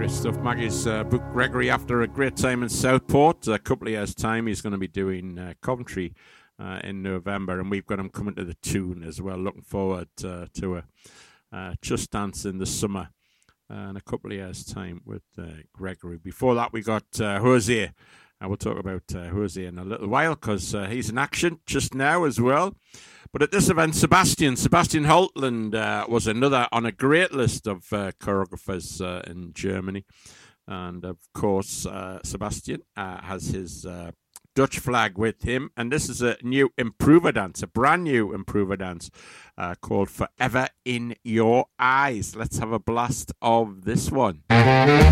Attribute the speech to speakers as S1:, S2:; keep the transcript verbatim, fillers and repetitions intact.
S1: Great stuff. Maggie's uh, booked Gregory after a great time in Southport. A couple of years' time, he's going to be doing uh, Coventry uh, in November, and we've got him coming to the Tune as well. Looking forward uh, to a uh, Just Dance in the summer uh, in a couple of years' time with uh, Gregory. Before that, we got uh, Jose. And we'll talk about uh, Jose in a little while because uh, he's in action just now as well. But at this event, Sebastian, Sebastian Holtland uh, was another on a great list of uh, choreographers uh, in Germany. And of course, uh, Sebastian uh, has his uh, Dutch flag with him. And this is a new improver dance, a brand new improver dance uh, called Forever in Your Eyes. Let's have a blast of this one.